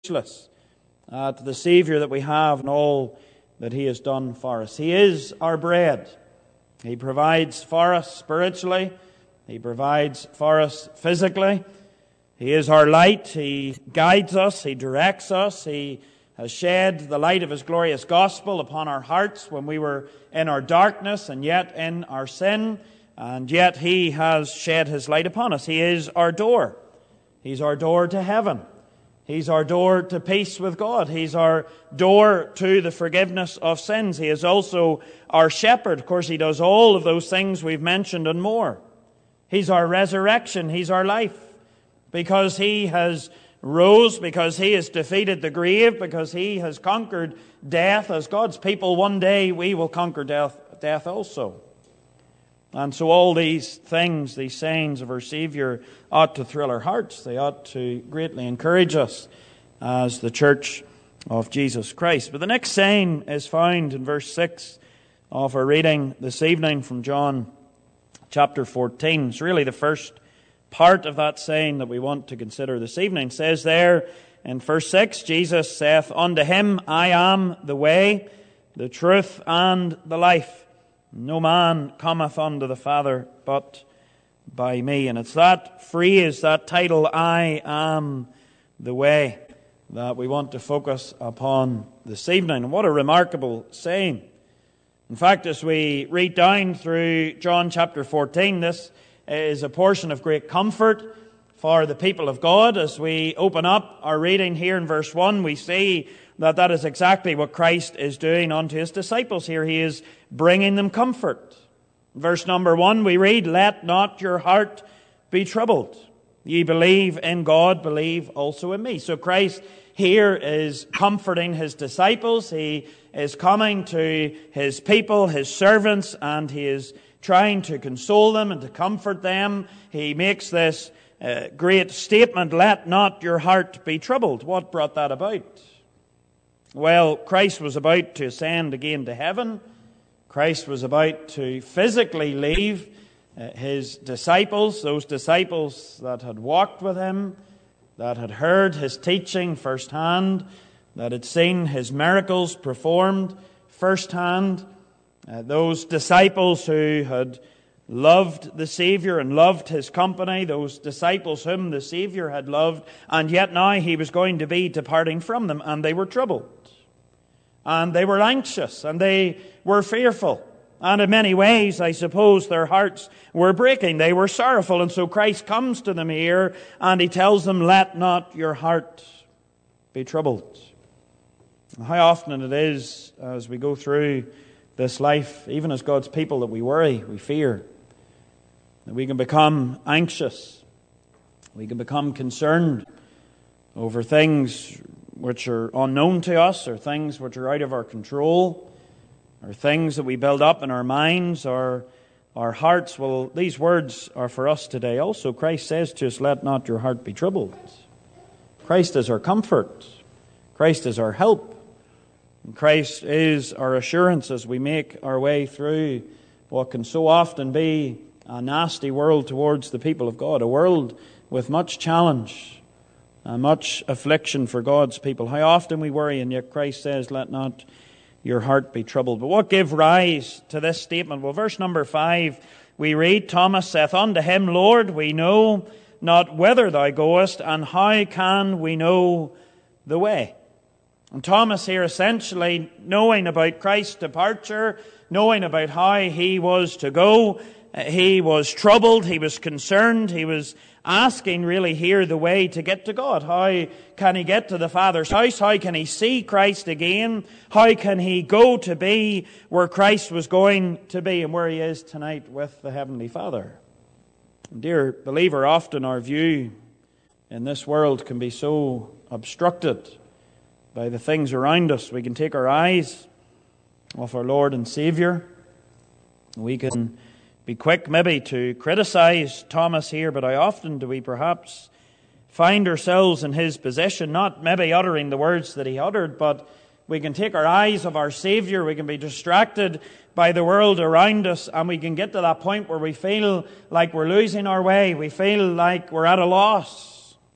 speechless at the Savior that we have and all that He has done for us. He is our bread. He provides for us spiritually. He provides for us physically. He is our light. He guides us. He directs us. He has shed the light of His glorious gospel upon our hearts when we were in our darkness and yet in our sin. And yet He has shed His light upon us. He is our door. He's our door to heaven. He's our door to peace with God. He's our door to the forgiveness of sins. He is also our shepherd. Of course, He does all of those things we've mentioned and more. He's our resurrection. He's our life. Because He has rose, because He has defeated the grave, because He has conquered death. As God's people, one day we will conquer death also. And so all these things, these sayings of our Savior, ought to thrill our hearts. They ought to greatly encourage us as the Church of Jesus Christ. But the next saying is found in verse 6 of our reading this evening from John chapter 14. It's really the first part of that saying that we want to consider this evening. It says there in verse 6, Jesus saith unto him, I am the way, the truth, and the life. No man cometh unto the Father but by me. And it's that phrase, that title, I am the way, that we want to focus upon this evening. And what a remarkable saying. In fact, as we read down through John chapter 14, this is a portion of great comfort for the people of God. As we open up our reading here in verse 1, we see that is exactly what Christ is doing unto His disciples here. He is bringing them comfort. Verse number 1, we read, Let not your heart be troubled. Ye believe in God, believe also in me. So Christ here is comforting His disciples. He is coming to His people, His servants, and He is trying to console them and to comfort them. He makes this great statement, Let not your heart be troubled. What brought that about? Well, Christ was about to ascend again to heaven. Christ was about to physically leave His disciples, those disciples that had walked with Him, that had heard His teaching firsthand, that had seen His miracles performed firsthand, those disciples who had loved the Savior and loved His company, those disciples whom the Savior had loved, and yet now He was going to be departing from them, and they were troubled. And they were anxious, and they were fearful. And in many ways, I suppose, their hearts were breaking. They were sorrowful. And so Christ comes to them here, and He tells them, Let not your heart be troubled. How often it is, as we go through this life, even as God's people, that we worry, we fear, that we can become anxious, we can become concerned over things which are unknown to us, or things which are out of our control, or things that we build up in our minds or our hearts. Well, these words are for us today also. Christ says to us, Let not your heart be troubled. Christ is our comfort. Christ is our help. And Christ is our assurance as we make our way through what can so often be a nasty world towards the people of God, a world with much challenge, much affliction for God's people. How often we worry, and yet Christ says, Let not your heart be troubled. But what gave rise to this statement? Well, verse number 5, we read, Thomas saith unto Him, Lord, we know not whither Thou goest, and how can we know the way? And Thomas here essentially, knowing about Christ's departure, knowing about how He was to go, he was troubled, he was concerned, he was asking really here the way to get to God. How can he get to the Father's house? How can he see Christ again? How can he go to be where Christ was going to be and where he is tonight with the Heavenly Father? Dear believer, often our view in this world can be so obstructed by the things around us. We can take our eyes off our Lord and Savior. We can be quick maybe to criticize Thomas here, but how often do we perhaps find ourselves in his position, not maybe uttering the words that he uttered, but we can take our eyes off our Savior, we can be distracted by the world around us, and we can get to that point where we feel like we're losing our way, we feel like we're at a loss.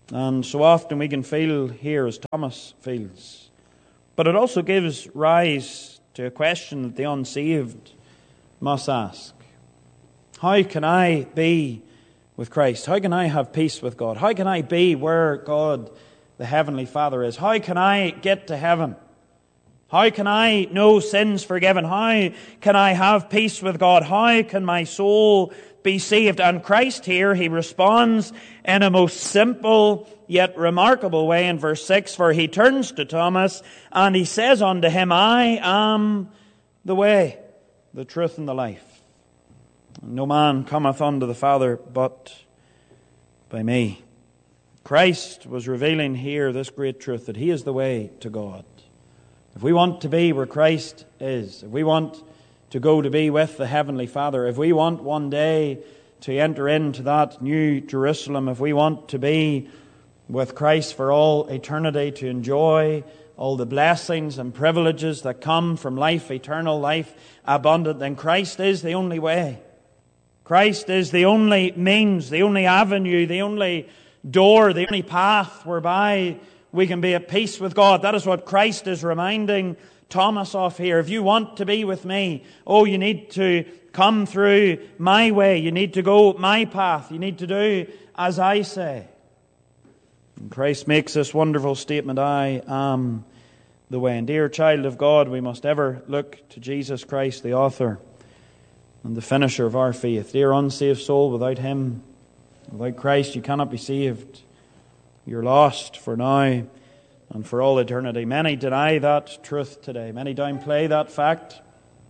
And so often we can feel here as Thomas feels. But it also gives rise to a question that the unsaved must ask. How can I be with Christ? How can I have peace with God? How can I be where God, the Heavenly Father, is? How can I get to heaven? How can I know sins forgiven? How can I have peace with God? How can my soul be saved? And Christ here, He responds in a most simple yet remarkable way in verse 6. For He turns to Thomas and He says unto him, I am the way, the truth, and the life. No man cometh unto the Father but by me. Christ was revealing here this great truth, that He is the way to God. If we want to be where Christ is, if we want to go to be with the Heavenly Father, if we want one day to enter into that new Jerusalem, if we want to be with Christ for all eternity, to enjoy all the blessings and privileges that come from life, eternal life, abundant, then Christ is the only way. Christ is the only means, the only avenue, the only door, the only path whereby we can be at peace with God. That is what Christ is reminding Thomas of here. If you want to be with me, you need to come through my way. You need to go my path. You need to do as I say. And Christ makes this wonderful statement, I am the way. And dear child of God, we must ever look to Jesus Christ, the author and the finisher of our faith. Dear unsaved soul, without Him, without Christ, you cannot be saved. You're lost for now and for all eternity. Many deny that truth today. Many downplay that fact.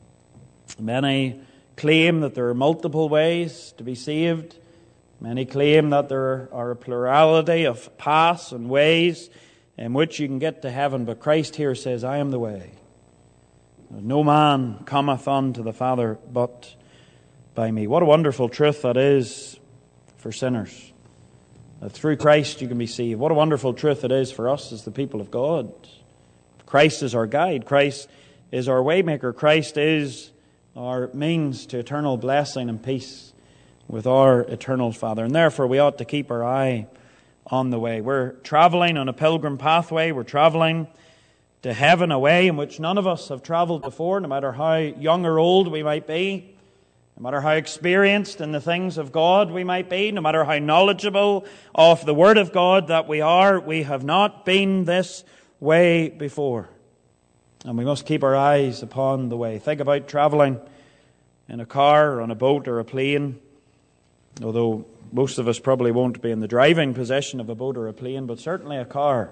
Many claim that there are multiple ways to be saved. Many claim that there are a plurality of paths and ways in which you can get to heaven. But Christ here says, I am the way. No man cometh unto the Father but by me. What a wonderful truth that is for sinners. That through Christ you can be saved. What a wonderful truth it is for us as the people of God. Christ is our guide. Christ is our waymaker. Christ is our means to eternal blessing and peace with our eternal Father. And therefore we ought to keep our eye on the way. We're traveling on a pilgrim pathway. We're traveling to heaven, a way in which none of us have traveled before, no matter how young or old we might be. No matter how experienced in the things of God we might be, no matter how knowledgeable of the Word of God that we are, we have not been this way before. And we must keep our eyes upon the way. Think about travelling in a car or on a boat or a plane, although most of us probably won't be in the driving position of a boat or a plane, but certainly a car.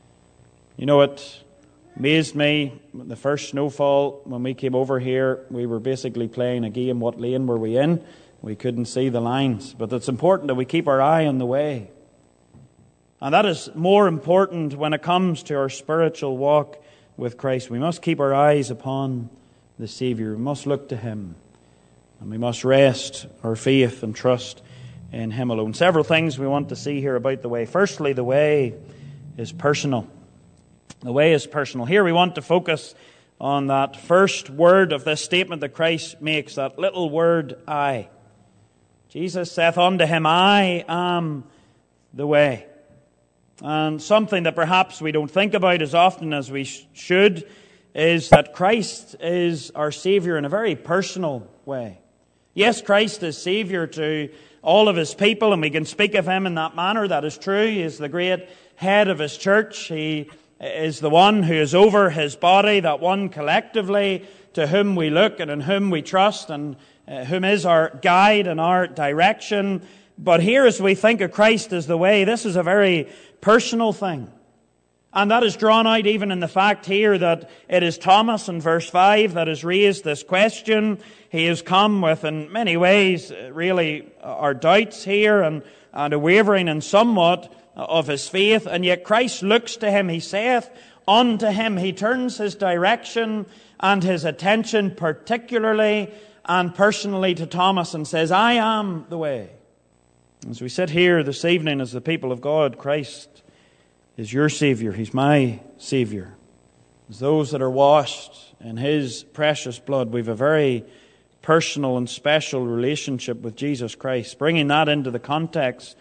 You know, it amazed me, the first snowfall, when we came over here, we were basically playing a game, what lane were we in? We couldn't see the lines. But it's important that we keep our eye on the way. And that is more important when it comes to our spiritual walk with Christ. We must keep our eyes upon the Savior. We must look to Him. And we must rest our faith and trust in Him alone. Several things we want to see here about the way. Firstly, the way is personal. The way is personal. Here we want to focus on that first word of this statement that Christ makes, that little word, I. Jesus saith unto him, I am the way. And something that perhaps we don't think about as often as we should is that Christ is our Savior in a very personal way. Yes, Christ is Savior to all of His people, and we can speak of Him in that manner. That is true. He is the great head of His church. He is the one who is over His body, that one collectively to whom we look and in whom we trust, and whom is our guide and our direction. But here, as we think of Christ as the way, this is a very personal thing. And that is drawn out even in the fact here that it is Thomas in verse 5 that has raised this question. He has come with, in many ways, really our doubts here and a wavering in somewhat of his faith. And yet Christ looks to him. He saith unto him. He turns his direction and his attention particularly and personally to Thomas and says, I am the way. As we sit here this evening as the people of God, Christ is your Savior. He's my Savior. As those that are washed in His precious blood, we have a very personal and special relationship with Jesus Christ. Bringing that into the context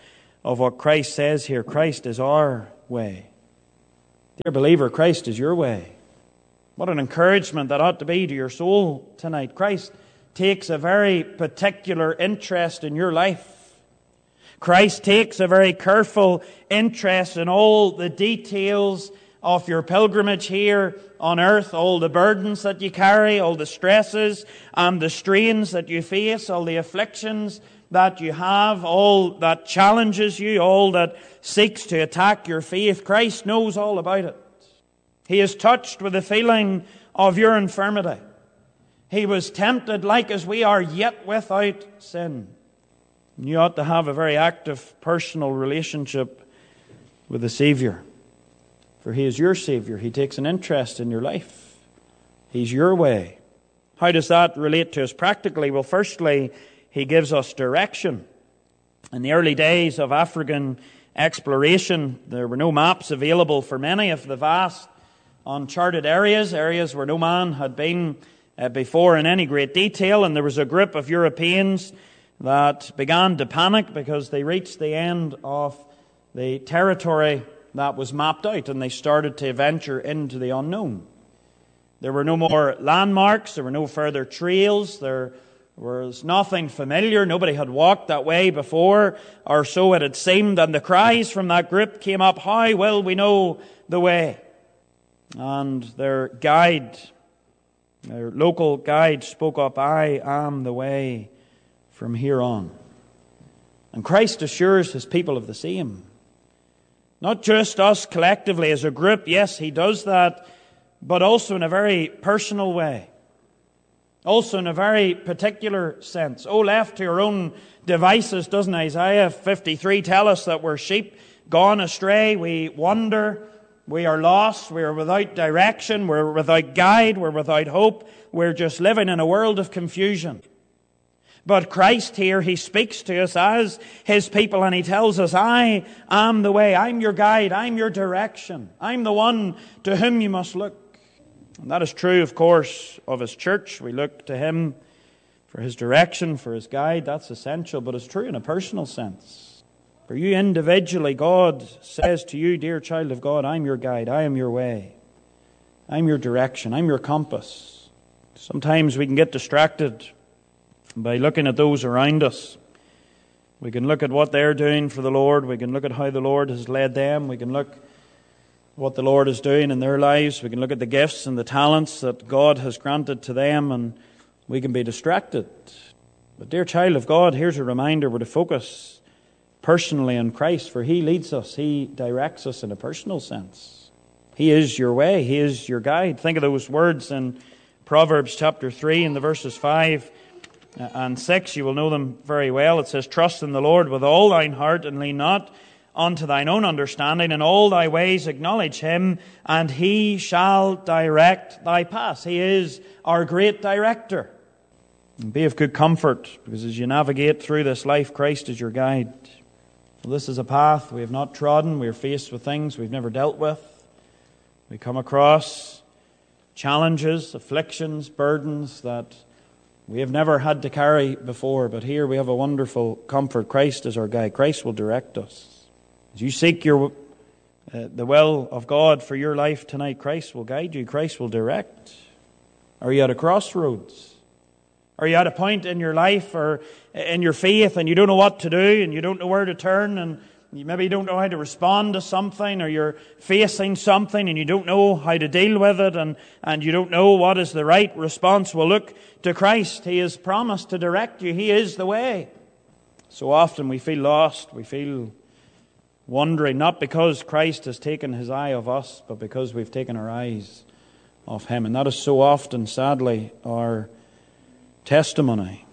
of what Christ says here. Christ is our way. Dear believer, Christ is your way. What an encouragement that ought to be to your soul tonight. Christ takes a very particular interest in your life. Christ takes a very careful interest in all the details of your pilgrimage here on earth, all the burdens that you carry, all the stresses and the strains that you face, all the afflictions that you have, all that challenges you, all that seeks to attack your faith. Christ knows all about it. He is touched with the feeling of your infirmity. He was tempted like as we are, yet without sin. You ought to have a very active personal relationship with the Savior. For He is your Savior. He takes an interest in your life. He's your way. How does that relate to us practically? Well, firstly, He gives us direction. In the early days of African exploration, there were no maps available for many of the vast uncharted areas where no man had been before in any great detail, and there was a group of Europeans that began to panic because they reached the end of the territory that was mapped out, and they started to venture into the unknown. There were no more landmarks, there were no further trails, there was nothing familiar. Nobody had walked that way before, or so it had seemed, and the cries from that group came up, "How will we know the way?" And their guide, their local guide, spoke up, "I am the way from here on." And Christ assures His people of the same. Not just us collectively as a group, yes, He does that, but also in a very personal way. Also in a very particular sense. Oh, left to our own devices, doesn't Isaiah 53 tell us that we're sheep gone astray, we wander, we are lost, we are without direction, we're without guide, we're without hope, we're just living in a world of confusion. But Christ here, He speaks to us as His people and He tells us, "I am the way, I'm your guide, I'm your direction, I'm the one to whom you must look." And that is true, of course, of His church. We look to Him for His direction, for His guide. That's essential, but it's true in a personal sense. For you individually, God says to you, "Dear child of God, I'm your guide, I am your way, I'm your direction, I'm your compass." Sometimes we can get distracted by looking at those around us. We can look at what they're doing for the Lord. We can look at how the Lord has led them. We can look at what the Lord is doing in their lives. We can look at the gifts and the talents that God has granted to them, and we can be distracted. But dear child of God, here's a reminder. We're to focus personally on Christ, for He leads us. He directs us in a personal sense. He is your way. He is your guide. Think of those words in Proverbs chapter 3 in the verses 5 and 6. You will know them very well. It says, "Trust in the Lord with all thine heart, and lean not unto thine own understanding. In all thy ways acknowledge Him, and He shall direct thy paths." He is our great director. And be of good comfort, because as you navigate through this life, Christ is your guide. Well, this is a path we have not trodden. We are faced with things we've never dealt with. We come across challenges, afflictions, burdens that we have never had to carry before. But here we have a wonderful comfort. Christ is our guide. Christ will direct us. As you seek the will of God for your life tonight, Christ will guide you. Christ will direct. Are you at a crossroads? Are you at a point in your life or in your faith and you don't know what to do and you don't know where to turn, and you maybe don't know how to respond to something, or you're facing something and you don't know how to deal with it, and you don't know what is the right response? Well, look to Christ. He has promised to direct you. He is the way. So often we feel lost. We feel wondering, not because Christ has taken His eye off us, but because we've taken our eyes off Him. And that is so often, sadly, our testimony.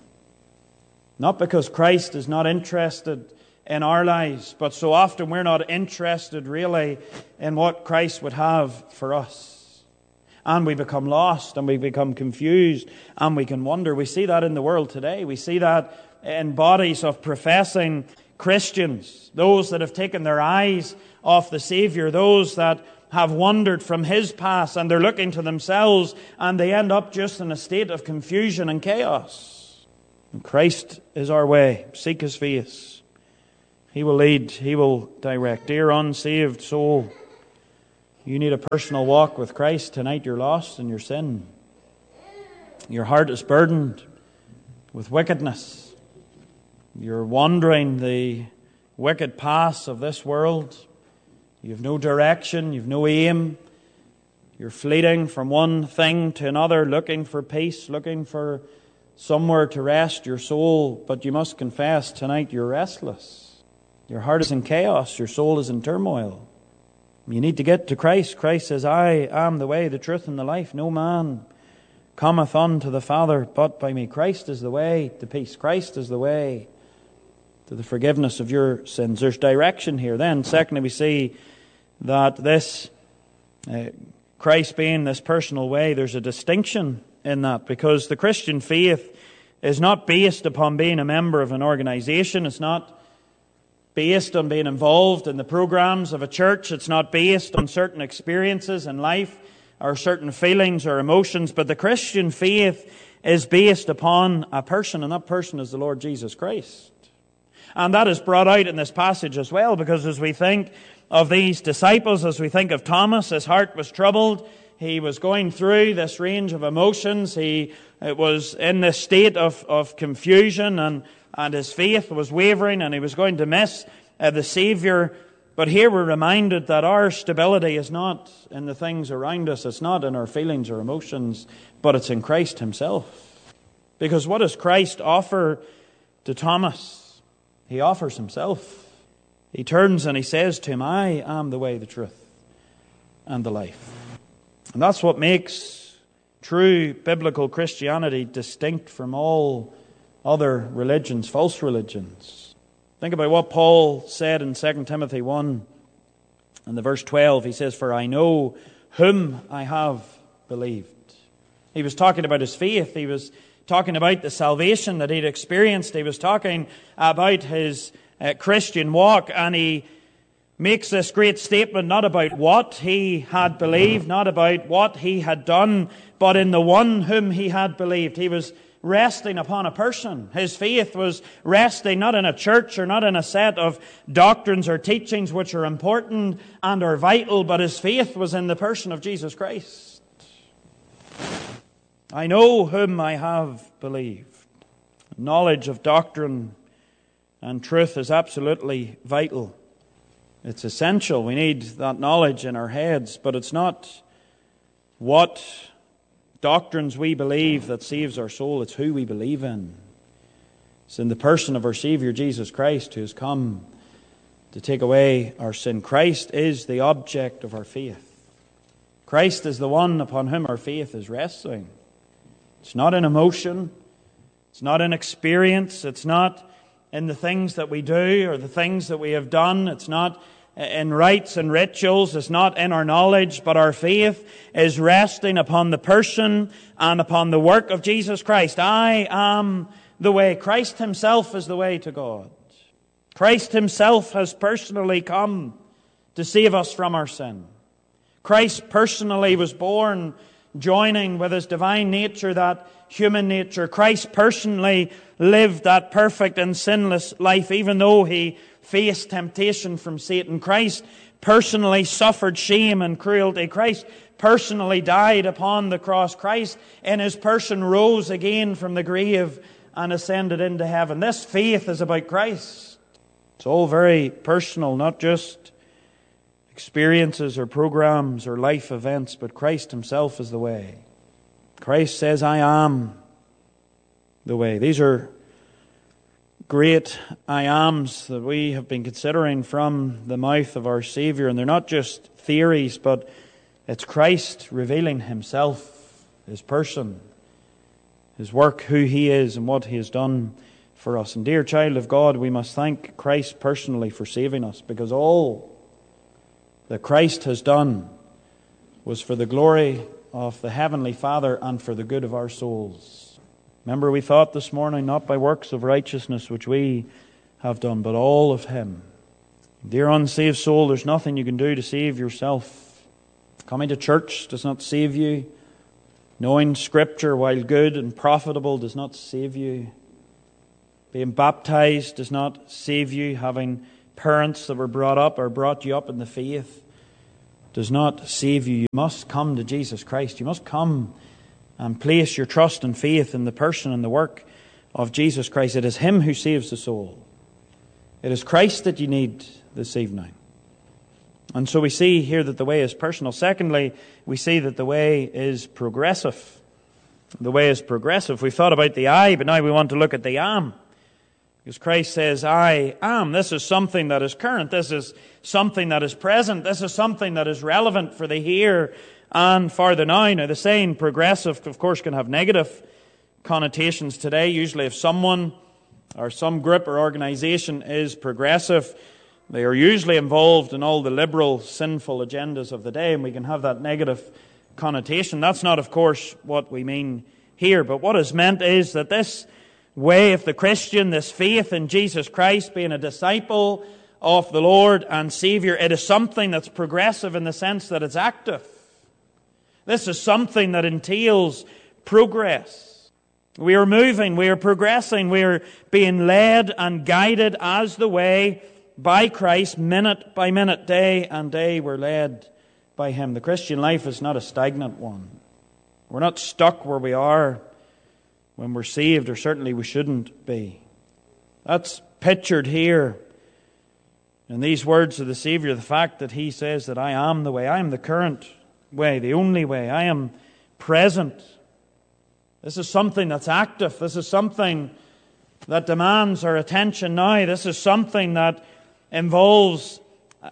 Not because Christ is not interested in our lives, but so often we're not interested really in what Christ would have for us. And we become lost, and we become confused, and we can wonder. We see that in the world today. We see that in bodies of professing Christians, those that have taken their eyes off the Savior, those that have wandered from His path, and they're looking to themselves, and they end up just in a state of confusion and chaos. And Christ is our way. Seek His face. He will lead. He will direct. Dear unsaved soul, you need a personal walk with Christ. Tonight you're lost in your sin. Your heart is burdened with wickedness. You're wandering the wicked paths of this world. You have no direction. You have no aim. You're fleeting from one thing to another, looking for peace, looking for somewhere to rest your soul. But you must confess tonight you're restless. Your heart is in chaos. Your soul is in turmoil. You need to get to Christ. Christ says, I am the way, the truth, and the life. No man cometh unto the Father but by me. Christ is the way to peace. Christ is the way to the forgiveness of your sins. There's direction here. Then, secondly, we see that this Christ being this personal way, there's a distinction in that, because the Christian faith is not based upon being a member of an organization. It's not based on being involved in the programs of a church. It's not based on certain experiences in life or certain feelings or emotions. But the Christian faith is based upon a person, and that person is the Lord Jesus Christ. And that is brought out in this passage as well, because as we think of these disciples, as we think of Thomas, his heart was troubled. He was going through this range of emotions. He was in this state of confusion, and his faith was wavering, and he was going to miss the Savior. But here we're reminded that our stability is not in the things around us. It's not in our feelings or emotions, but it's in Christ Himself. Because what does Christ offer to Thomas? He offers Himself. He turns and He says to him, I am the way, the truth, and the life. And that's what makes true biblical Christianity distinct from all other religions, false religions. Think about what Paul said in 2 Timothy 1 and the verse 12. He says, for I know whom I have believed. He was talking about his faith. He was talking about the salvation that he'd experienced. He was talking about his Christian walk, and he makes this great statement not about what he had believed, not about what he had done, but in the one whom he had believed. He was resting upon a person. His faith was resting not in a church or not in a set of doctrines or teachings which are important and are vital, but his faith was in the person of Jesus Christ. I know whom I have believed. Knowledge of doctrine and truth is absolutely vital. It's essential. We need that knowledge in our heads, but it's not what doctrines we believe that saves our soul. It's who we believe in. It's in the person of our Savior Jesus Christ, who has come to take away our sin. Christ is the object of our faith. Christ is the one upon whom our faith is resting. It's not in emotion. It's not in experience. It's not in the things that we do or the things that we have done. It's not in rites and rituals. It's not in our knowledge, but our faith is resting upon the person and upon the work of Jesus Christ. I am the way. Christ Himself is the way to God. Christ Himself has personally come to save us from our sin. Christ personally was born joining with His divine nature that human nature. Christ personally lived that perfect and sinless life, even though He faced temptation from Satan. Christ personally suffered shame and cruelty. Christ personally died upon the cross. Christ in His person rose again from the grave and ascended into heaven. This faith is about Christ. It's all very personal, not just experiences or programs or life events, but Christ Himself is the way. Christ says, I am the way. These are great I ams that we have been considering from the mouth of our Savior. And they're not just theories, but it's Christ revealing Himself, His person, His work, who He is and what He has done for us. And dear child of God, we must thank Christ personally for saving us, because all that Christ has done was for the glory of the Heavenly Father and for the good of our souls. Remember, we thought this morning, not by works of righteousness which we have done, but all of Him. Dear unsaved soul, there's nothing you can do to save yourself. Coming to church does not save you. Knowing Scripture, while good and profitable, does not save you. Being baptized does not save you. Having parents that were brought up or brought you up in the faith does not save you. You must come to Jesus Christ. You must come and place your trust and faith in the person and the work of Jesus Christ. It is Him who saves the soul. It is Christ that you need this evening. And so we see here that the way is personal. Secondly, we see that the way is progressive. The way is progressive. We've thought about the I, but now we want to look at the am. Because Christ says, I am. This is something that is current. This is something that is present. This is something that is relevant for the here and for the now. Now, the saying progressive, of course, can have negative connotations today. Usually if someone or some group or organization is progressive, they are usually involved in all the liberal, sinful agendas of the day, and we can have that negative connotation. That's not, of course, what we mean here. But what is meant is that this way of the Christian, this faith in Jesus Christ, being a disciple of the Lord and Savior, it is something that's progressive in the sense that it's active. This is something that entails progress. We are moving, we are progressing, we are being led and guided as the way by Christ, minute by minute, day and day, we're led by Him. The Christian life is not a stagnant one. We're not stuck where we are when we're saved, or certainly we shouldn't be. That's pictured here in these words of the Savior, the fact that He says that I am the way, I am the current way, the only way, I am present. This is something that's active. This is something that demands our attention now. This is something that involves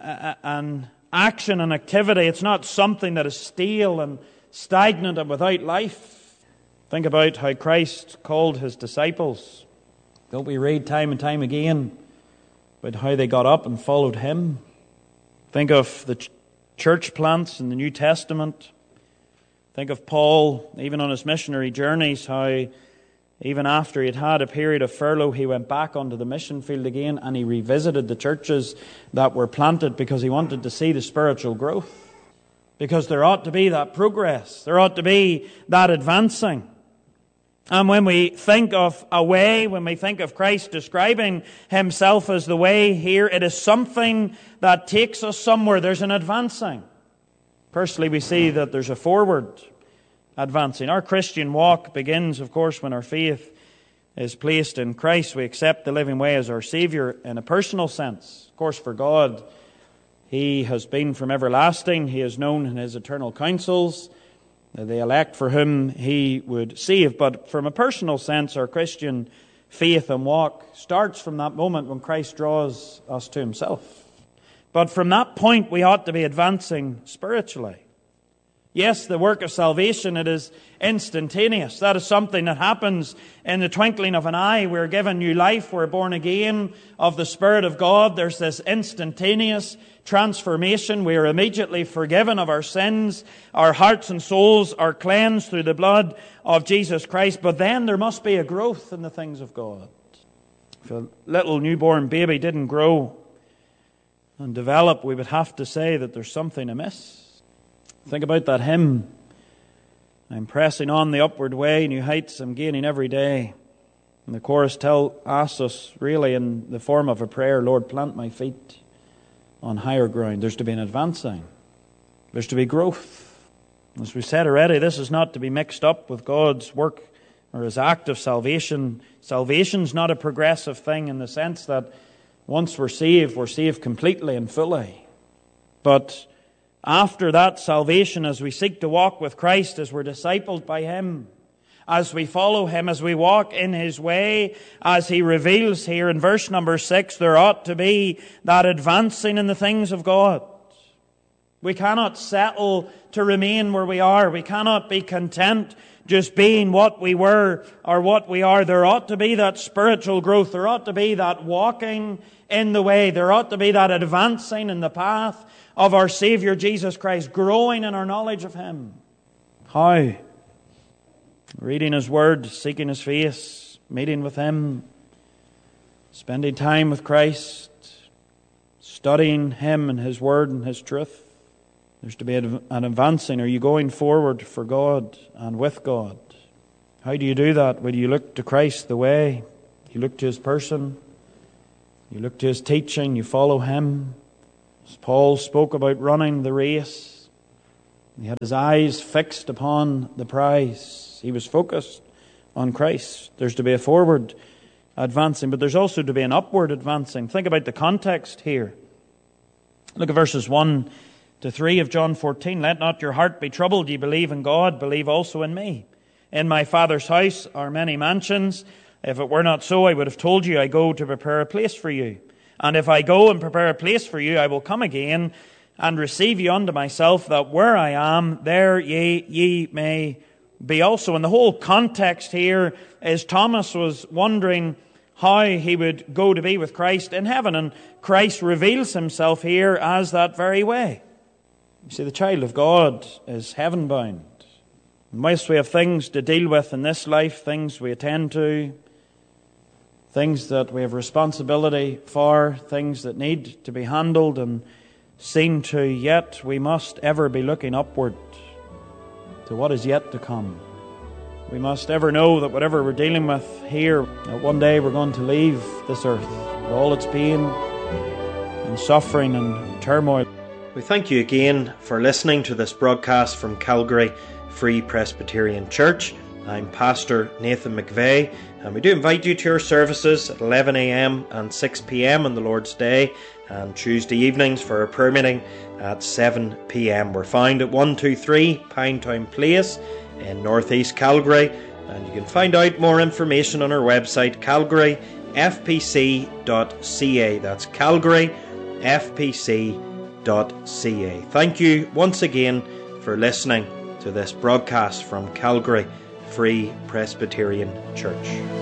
an action and activity. It's not something that is stale and stagnant and without life. Think about how Christ called His disciples. Don't we read time and time again about how they got up and followed Him? Think of the church plants in the New Testament. Think of Paul, even on his missionary journeys, how even after he had had a period of furlough, he went back onto the mission field again and he revisited the churches that were planted because he wanted to see the spiritual growth. Because there ought to be that progress. There ought to be that advancing. And when we think of a way, when we think of Christ describing Himself as the way here, it is something that takes us somewhere. There's an advancing. Personally, we see that there's a forward advancing. Our Christian walk begins, of course, when our faith is placed in Christ. We accept the living way as our Savior in a personal sense. Of course, for God, He has been from everlasting. He is known in His eternal counsels, the elect for whom He would save. But from a personal sense, our Christian faith and walk starts from that moment when Christ draws us to Himself. But from that point, we ought to be advancing spiritually. Yes, the work of salvation, it is instantaneous. That is something that happens in the twinkling of an eye. We're given new life. We're born again of the Spirit of God. There's this instantaneous transformation. We are immediately forgiven of our sins. Our hearts and souls are cleansed through the blood of Jesus Christ. But then there must be a growth in the things of God. If a little newborn baby didn't grow and develop, we would have to say that there's something amiss. Think about that hymn. I'm pressing on the upward way, new heights I'm gaining every day. And the chorus asks us really in the form of a prayer, Lord, plant my feet on higher ground. There's to be an advancing. There's to be growth. As we said already, this is not to be mixed up with God's work or His act of salvation. Salvation's not a progressive thing in the sense that once we're saved completely and fully. But after that salvation, as we seek to walk with Christ, as we're discipled by Him, as we follow Him, as we walk in His way, as He reveals here in verse number 6, there ought to be that advancing in the things of God. We cannot settle to remain where we are. We cannot be content just being what we were or what we are. There ought to be that spiritual growth. There ought to be that walking in the way. There ought to be that advancing in the path of our Savior Jesus Christ, growing in our knowledge of Him. How? Reading His Word, seeking His face, meeting with Him, spending time with Christ, studying Him and His Word and His truth. There's to be an advancing. Are you going forward for God and with God? How do you do that? Will you look to Christ the way? You look to His person. You look to his teaching, you follow him. As Paul spoke about running the race, he had his eyes fixed upon the prize. He was focused on Christ. There's to be a forward advancing, but there's also to be an upward advancing. Think about the context here. Look at verses 1 to 3 of John 14. Let not your heart be troubled. Ye believe in God, believe also in me. In my Father's house are many mansions. If it were not so, I would have told you, I go to prepare a place for you. And if I go and prepare a place for you, I will come again and receive you unto myself, that where I am, there ye may be also. And the whole context here is Thomas was wondering how he would go to be with Christ in heaven. And Christ reveals himself here as that very way. You see, the child of God is heaven-bound. And whilst we have things to deal with in this life, things we attend to, things that we have responsibility for, things that need to be handled and seen to, yet we must ever be looking upward to what is yet to come. We must ever know that whatever we're dealing with here, that one day we're going to leave this earth with all its pain and suffering and turmoil. We thank you again for listening to this broadcast from Calgary Free Presbyterian Church. I'm Pastor Nathan McVeigh, and we do invite you to our services at 11 a.m. and 6 p.m. on the Lord's Day, and Tuesday evenings for our prayer meeting at 7 p.m. We're found at 123 Pinetown Place in northeast Calgary, and you can find out more information on our website, calgaryfpc.ca. That's calgaryfpc.ca. Thank you once again for listening to this broadcast from Calgary Free Presbyterian Church.